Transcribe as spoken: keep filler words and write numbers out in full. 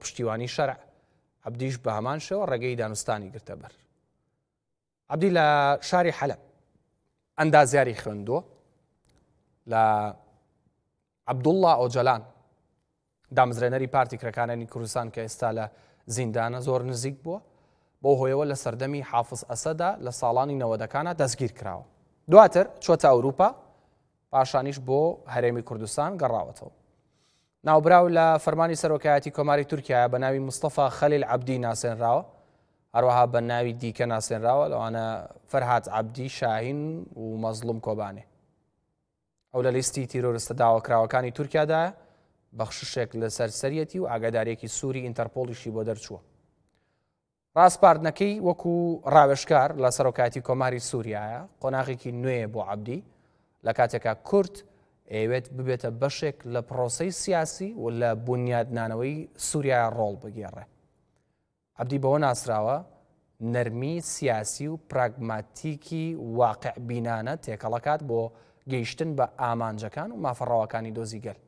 پشتیوانی شەرع. عەبدیش بە هەمان شێوە ڕێگەی دانوستانی گرتە بەر. عەبدی لە شاری حەلەب ئەندازیاری خوێندووە لە عەبدوڵڵا ئۆجەلان دامزرێنەری پارتی کرێکانانی کوردستان کە ئێستا لە زیندانە زۆر نزیک بووە بۆ هۆیەوە لە سەردەمی حافز ئەسەدا لە ساڵانی نەوەدەکانە دەستگیر کراوە. دواتر چۆتە ئەوروپا پاشانیش بۆ هەرێمی کوردستان گەڕاوەتەوە. ناوبراو لە فەرمانی سەرۆکایەتی کۆماری تورکیایە بە ناوی مستەفا خەلیل عەبدی ناسێنراوە، هەروەها بە ناوی دیکە ناسێنراوە لەوانە فەرهاد عەبدی شاهین و مەزلوم کۆبانێ. ئەو لە لیستی تیرۆریستە داواکراوەکانی تورکیادایە، بەخششێک لە سەرسەریەتی و ئاگادارێکی سووری ئینتەرپۆڵیشی بۆ دەرچووە. ڕاستپاردنەکەی وەکو ڕاوێژکار لە سەرۆکایەتی کۆماری سووریایە قۆناغێکی نوێ بۆ عەبدی لە کاتێکا کورد ئەوێت ببێتە بەشێک لە پرۆسەی سیاسی و لە بنیادنانەوەی سووریا ڕۆڵ بگێڕێ. عەبدی بەوە ناسراوە نەرمی سیاسی و پراگماتیکی واقع بینانە تێکەڵەکات بۆ گەیشتن بە ئامانجەکان و مافەڕەوەکانی دۆزیگەل.